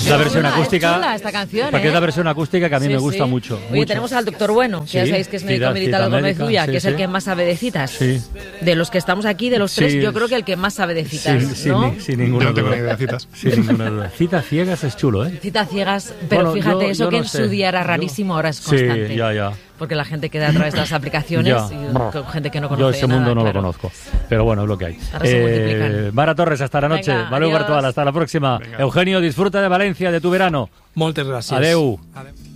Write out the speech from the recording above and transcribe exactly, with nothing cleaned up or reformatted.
La versión chula, acústica. Es chula esta canción, Porque ¿eh? es la versión acústica que a mí Sí, me gusta sí. mucho. Oye, mucho. tenemos al doctor Bueno, que Sí, ya sabéis que es médico cita- militar cita Gómez médica, Ulla, sí, que es sí. el que más sabe de citas. Sí. De los que estamos aquí, de los tres, Sí. yo creo que el que más sabe de citas, Sin, sin ¿no? ni- sin ninguna Yo no tengo duda. ni idea de citas. Sin ninguna duda. Citas ciegas es chulo, ¿eh? Citas ciegas, pero Bueno, fíjate, yo- eso yo que no en sé. su día era Yo- rarísimo, ahora es Sí, constante. ya, ya. Porque la gente queda a través de las aplicaciones Ya. y con gente que no conoce Yo ese nada, mundo no claro. lo conozco. Pero bueno, es lo que hay. Ahora se multiplican. Mara Torres, hasta la noche. Venga, Valeu adiós. Virtual, hasta la próxima. Venga. Eugenio, disfruta de Valencia, de tu verano. Moltes gràcies. Adeu. Adeu.